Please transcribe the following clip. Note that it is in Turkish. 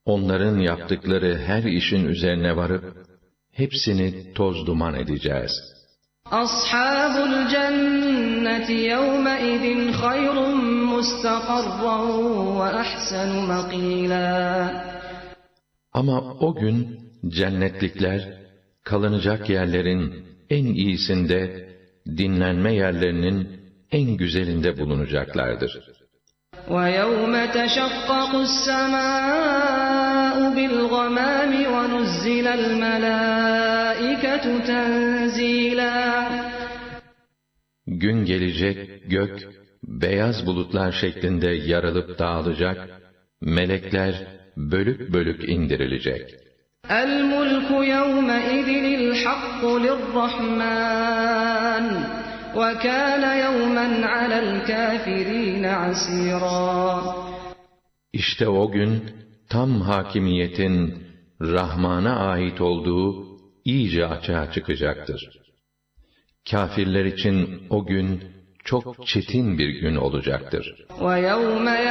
onların yaptıkları her işin üzerine varıp, hepsini toz duman edeceğiz. Ashabul cenneti yevmeidin hayrun mustakarran ve ahsenu makila. Ama o gün cennetlikler, kalınacak yerlerin en iyisinde, dinlenme yerlerinin en güzelinde bulunacaklardır. وَيَوْمَ تَشَقَّقُ السَّمَاءُ بِالْغَمَامِ وَنُزِّلَ الْمَلَائِكَةُ تَنزِيلًا. Gün gelecek, gök, beyaz bulutlar şeklinde yarılıp dağılacak, melekler bölük bölük indirilecek. الْمُلْكُ يَوْمَئِذٍ الْحَقُّ لِلرَّحْمَنِ وَكَانَ يَوْمًا عَلَى الْكَافِرِينَ عَسِيرًا. İşte o gün tam hakimiyetin Rahman'a ait olduğu iyice açığa çıkacaktır. Kâfirler için o gün çok çetin bir gün olacaktır.